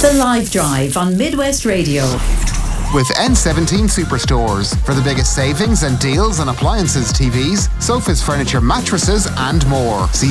The Live Drive on Midwest Radio. With N17 Superstores for the biggest savings and deals on appliances, TVs, sofas, furniture, mattresses and more. See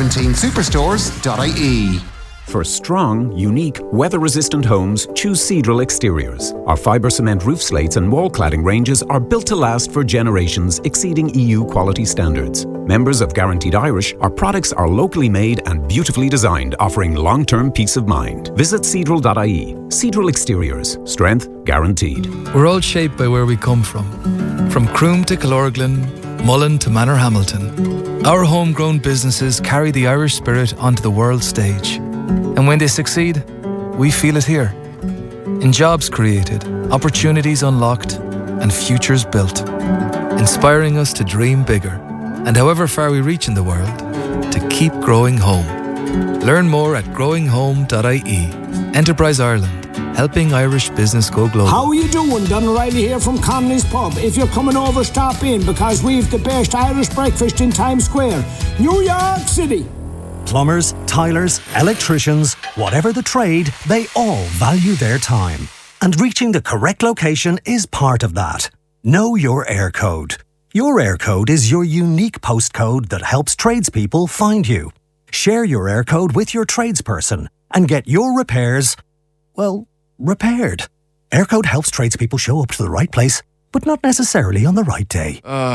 n17superstores.ie. For strong, unique, weather-resistant homes, choose Seadrill Exteriors. Our fibre cement roof slates and wall cladding ranges are built to last for generations, exceeding EU quality standards. Members of Guaranteed Irish, our products are locally made and beautifully designed, offering long-term peace of mind. Visit Seadrill.ie. Seadrill Exteriors. Strength guaranteed. We're all shaped by where we come from. From Croom to Killorglin, Mullen to Manorhamilton. Our homegrown businesses carry the Irish spirit onto the world stage. And when they succeed, we feel it here. In jobs created, opportunities unlocked, and futures built. Inspiring us to dream bigger, and however far we reach in the world, to keep growing home. Learn more at growinghome.ie. Enterprise Ireland, helping Irish business go global. How are you doing? Don O'Reilly here from Connolly's Pub. If you're coming over, stop in, because we've the best Irish breakfast in Times Square, New York City. Plumbers, tilers, electricians, whatever the trade, they all value their time. And reaching the correct location is part of that. Know your air code. Your air code is your unique postcode that helps tradespeople find you. Share your air code with your tradesperson and get your repairs, well, repaired. Air code helps tradespeople show up to the right place, but not necessarily on the right day.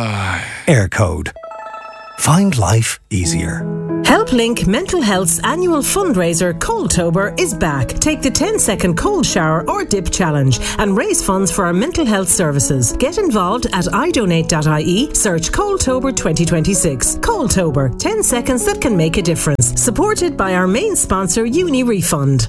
Air code. Find life easier. HelpLink Mental Health's annual fundraiser Coldtober is back. Take the 10-second cold shower or dip challenge and raise funds for our mental health services. Get involved at idonate.ie, search Coldtober 2026. Coldtober, 10 seconds that can make a difference. Supported by our main sponsor, Uni Refund.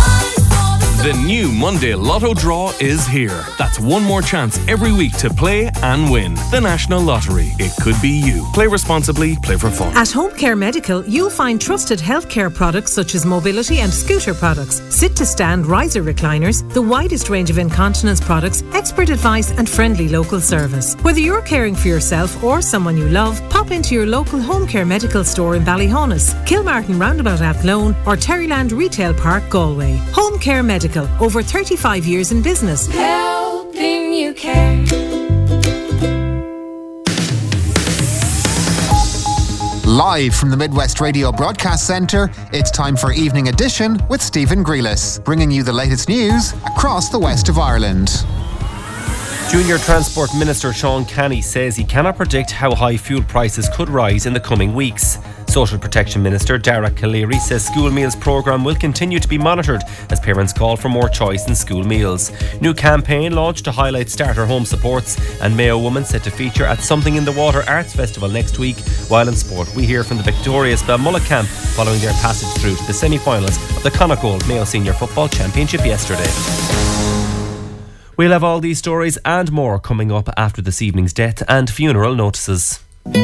The new Monday Lotto draw is here. That's one more chance every week to play and win. The National Lottery. It could be you. Play responsibly, play for fun. At Home Care Medical, you'll find trusted healthcare products such as mobility and scooter products, sit-to-stand riser recliners, the widest range of incontinence products, expert advice and friendly local service. Whether you're caring for yourself or someone you love, pop into your local Home Care Medical store in Ballyhonus, Kilmartin Roundabout Athlone or Terryland Retail Park, Galway. Home Care Medical. Over 35 years in business. Helping you care. Live from the Midwest Radio Broadcast Centre, it's time for Evening Edition with Stephen Grealis, bringing you the latest news across the west of Ireland. Junior Transport Minister Sean Canny says he cannot predict how high fuel prices could rise in the coming weeks. Social Protection Minister Dara Calleary says school meals programme will continue to be monitored as parents call for more choice in school meals. New campaign launched to highlight starter home supports, and Mayo Women set to feature at Something in the Water Arts Festival next week. While in sport, we hear from the victorious Balmulloch camp following their passage through to the semi-finals of the Connacht Mayo Senior Football Championship yesterday. We'll have all these stories and more coming up after this evening's death and funeral notices.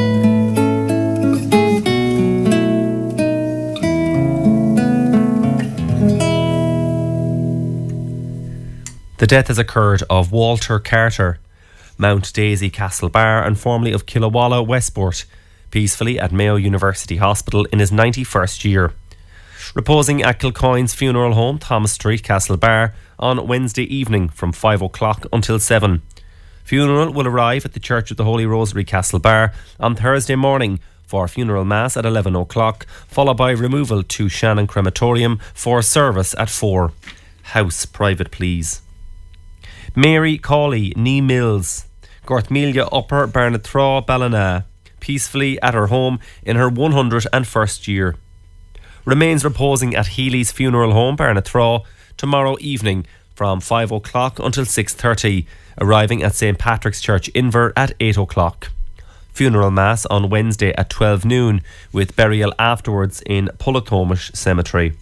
The death has occurred of Walter Carter, Mount Daisy Castlebar and formerly of Killawalla Westport, peacefully at Mayo University Hospital in his 91st year. Reposing at Kilcoyne's funeral home, Thomas Street, Castlebar, on Wednesday evening from 5 o'clock until 7. Funeral will arrive at the Church of the Holy Rosary, Castlebar, on Thursday morning for funeral mass at 11 o'clock, followed by removal to Shannon Crematorium for service at 4. House private, please. Mary Cawley, Nee Mills, Gortmelia Upper Barnathraw Ballina, peacefully at her home in her 101st year. Remains reposing at Healy's funeral home, Barnathraw, tomorrow evening from 5 o'clock until 6:30, arriving at St. Patrick's Church, Inver, at 8 o'clock. Funeral mass on Wednesday at 12 noon, with burial afterwards in Pullatomish Cemetery.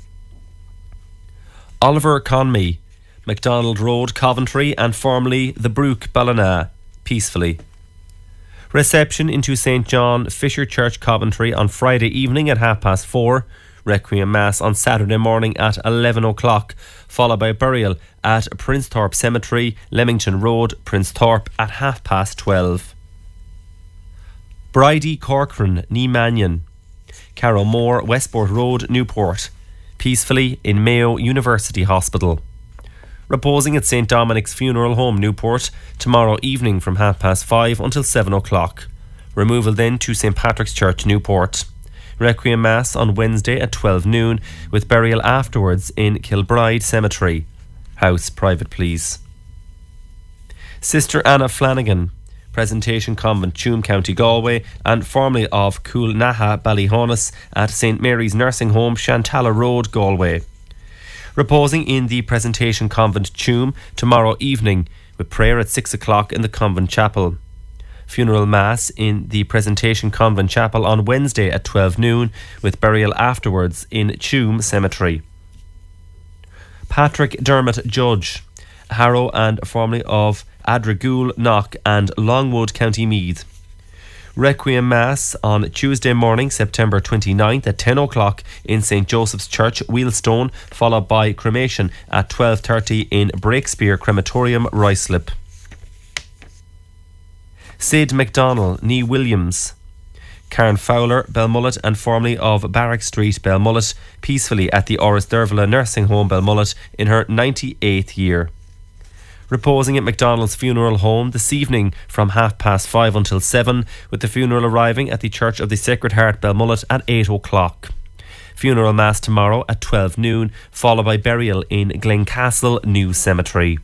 Oliver Conmee, MacDonald Road, Coventry, and formerly the Brook, Ballina, peacefully. Reception into St. John Fisher Church, Coventry, on Friday evening at 4:30. Requiem Mass on Saturday morning at 11 o'clock, followed by burial at Princethorpe Cemetery, Leamington Road, Princethorpe, at 12:30. Bridie Corcoran, Nee Mannion, Carrow Moor, Westport Road, Newport, peacefully in Mayo University Hospital. Reposing at St Dominic's Funeral Home, Newport, tomorrow evening from 5:30 until 7 o'clock. Removal then to St Patrick's Church, Newport. Requiem Mass on Wednesday at 12 noon, with burial afterwards in Kilbride Cemetery. House private, please. Sister Anna Flanagan, Presentation Convent, Tuam, County Galway, and formerly of Coolnaha, Ballyhonus, at St Mary's Nursing Home, Shantalla Road, Galway. Reposing in the Presentation Convent, Tuam, tomorrow evening, with prayer at 6 o'clock in the Convent Chapel. Funeral Mass in the Presentation Convent Chapel on Wednesday at 12 noon, with burial afterwards in Tuam Cemetery. Patrick Dermot Judge, Harrow and formerly of Adragool, Knock and Longwood, County Meath. Requiem Mass on Tuesday morning, September 29th at 10 o'clock in St Joseph's Church, Wheelstone, followed by cremation at 12:30 in Breakspear Crematorium, Ruislip. Sid McDonnell, Nee Williams, Karen Fowler, Belmullet, and formerly of Barrack Street, Belmullet, peacefully at the Oris Dervla Nursing Home, Belmullet, in her 98th year. Reposing at McDonnell's Funeral Home this evening from 5:30 until 7, with the funeral arriving at the Church of the Sacred Heart, Belmullet, at 8 o'clock. Funeral Mass tomorrow at 12 noon, followed by burial in Glencastle New Cemetery.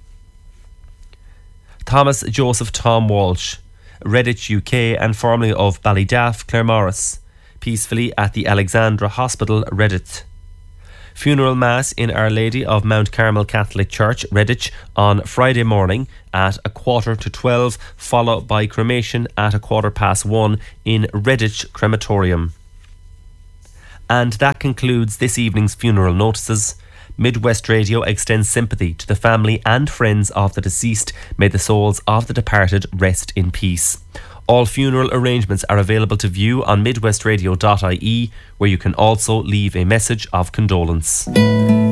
Thomas Joseph Tom Walsh, Redditch, UK, and formerly of Ballydaff, Claremorris, peacefully at the Alexandra Hospital, Redditch. Funeral Mass in Our Lady of Mount Carmel Catholic Church, Redditch, on Friday morning at 11:45, followed by cremation at 1:15 in Redditch Crematorium. And that concludes this evening's funeral notices. Midwest Radio extends sympathy to the family and friends of the deceased. May the souls of the departed rest in peace. All funeral arrangements are available to view on midwestradio.ie, where you can also leave a message of condolence.